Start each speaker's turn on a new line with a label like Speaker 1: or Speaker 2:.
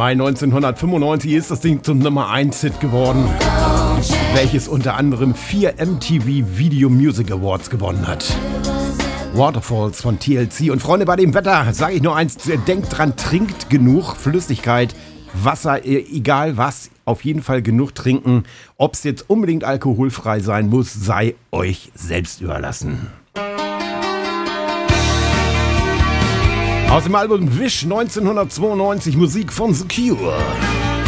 Speaker 1: Mai 1995 ist das Ding zum Nummer 1 Hit geworden, welches unter anderem 4 MTV Video Music Awards gewonnen hat. Waterfalls von TLC. Und Freunde, bei dem Wetter sage ich nur eins, denkt dran, trinkt genug Flüssigkeit, Wasser, egal was, auf jeden Fall genug trinken. Ob es jetzt unbedingt alkoholfrei sein muss, sei euch selbst überlassen. Aus dem Album Wish 1992 Musik von The Cure.